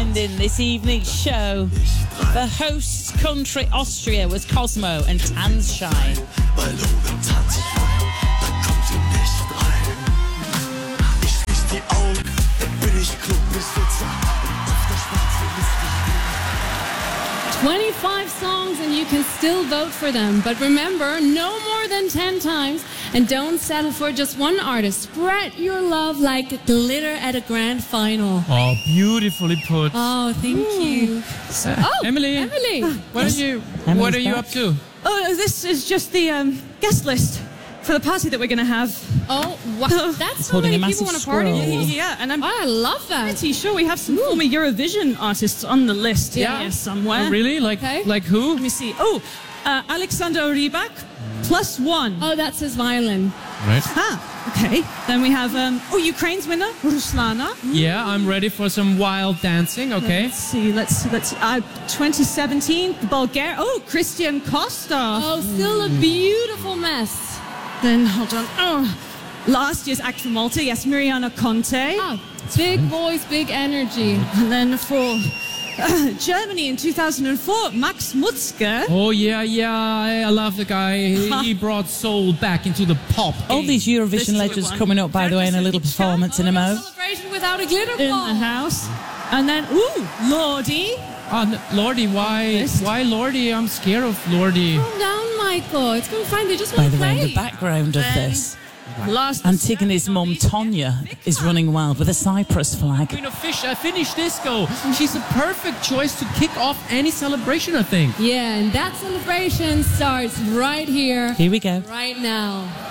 ending this evening's show. The host country Austria was Cosmo and Tanzschein. "25 songs and you can still vote for them. But remember, no more than 10 times. And don't settle for just one artist. Spread your love like glitter at a grand final." Oh, beautifully put. Oh, thank you. Emily, what are you up to? Oh, this is just the guest list for the party that we're going to have. Oh, wow. That's how holding many a people massive want to party. scroll. Yeah, and I'm I love that. pretty sure we have some former Eurovision artists on the list here somewhere. Oh, really? Like who? Let me see. Oh, Alexander Rybak, +1. Oh, that's his violin. Right. Okay. Then we have Ukraine's winner, Ruslana. Yeah, I'm ready for some wild dancing. Okay. Let's see. 2017, Bulgaria. Oh, Christian Costa. Oh, still a beautiful mess. Then hold on. Oh, last year's act from Malta. Yes, Miriana Conte. Ah, big voice, big energy. And then for Germany in 2004, Max Mutzke. Oh yeah, I love the guy. He brought soul back into the pop. All these Eurovision legends coming up, by the way, in a little performance in a mo. Celebration without a glitter In ball. the house. And then, Lordi. Lordi, why Lordi? I'm scared of Lordi. Calm down, Michael. It's going to be fine. They just By want the to way, play. in the background of this, Last Antigone's mum, Tonya, is running wild with a Cyprus flag. Queen of Finnish disco. She's a perfect choice to kick off any celebration, I think. Yeah, and that celebration starts right here, Here we go. right now.